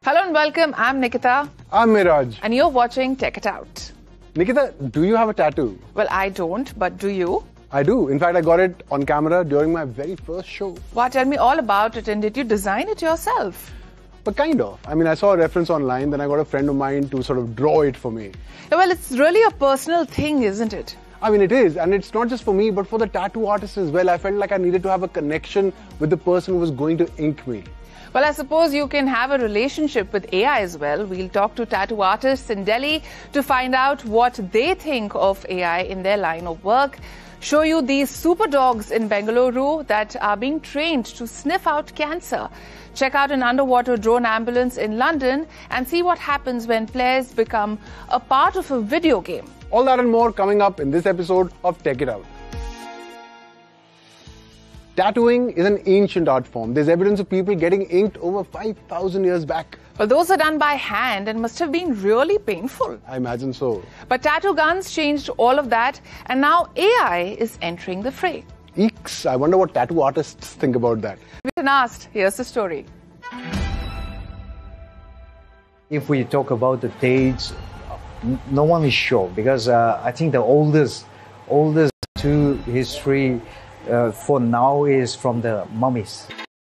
Hello and welcome. I'm Nikita. I'm Miraj. And you're watching Tech It Out. Nikita, do you have a tattoo? Well, I don't, but do you? I do. In fact, I got it on camera during my very first show. Wow, tell me all about it. And did you design it yourself? But kind of. I mean, I saw a reference online, then I got a friend of mine to sort of draw it for me. Yeah, well, it's really a personal thing, isn't it? I mean, it is. And it's not just for me, but for the tattoo artist as well. I felt like I needed to have a connection with the person who was going to ink me. Well, I suppose you can have a relationship with AI as well. We'll talk to tattoo artists in Delhi to find out what they think of AI in their line of work. Show you these super dogs in Bengaluru that are being trained to sniff out cancer. Check out an underwater drone ambulance in London and see what happens when players become a part of a video game. All that and more coming up in this episode of Tech It Out. Tattooing is an ancient art form. There's evidence of people getting inked over 5,000 years back. Well, those are done by hand and must have been really painful. I imagine so. But tattoo guns changed all of that, and now AI is entering the fray. Eeks, I wonder what tattoo artists think about that. We've been asked. Here's the story. If we talk about the dates, no one is sure because I think the oldest tattoo history for now is from the mummies.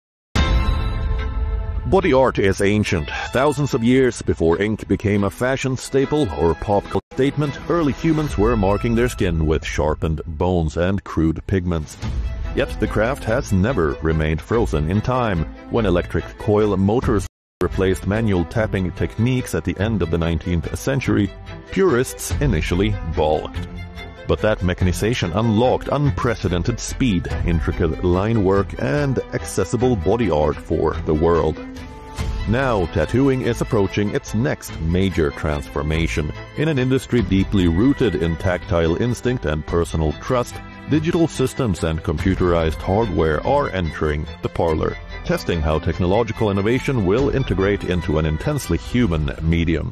Body art is ancient. Thousands of years before ink became a fashion staple or pop culture statement, early humans were marking their skin with sharpened bones and crude pigments. Yet the craft has never remained frozen in time. When electric coil motors replaced manual tapping techniques at the end of the 19th century, purists initially balked. But that mechanization unlocked unprecedented speed, intricate line work, and accessible body art for the world. Now, tattooing is approaching its next major transformation. In an industry deeply rooted in tactile instinct and personal trust, digital systems and computerized hardware are entering the parlor, testing how technological innovation will integrate into an intensely human medium.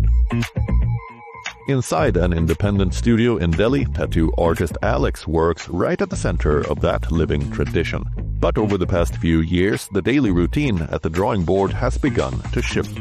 Inside an independent studio in Delhi, tattoo artist Alex works right at the center of that living tradition. But over the past few years, the daily routine at the drawing board has begun to shift.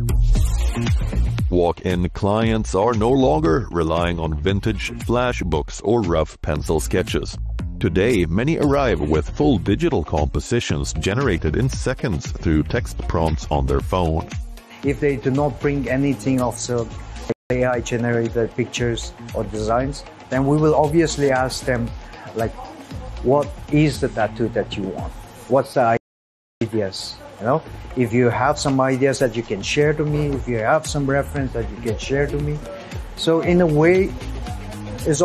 Walk-in clients are no longer relying on vintage flash books or rough pencil sketches. Today, many arrive with full digital compositions generated in seconds through text prompts on their phone. If they do not bring anything of AI generated pictures or designs, then we will obviously ask them, like, what is the tattoo that you want? What's the ideas? You know, if you have some ideas that you can share to me, if you have some reference that you can share to me. So in a way,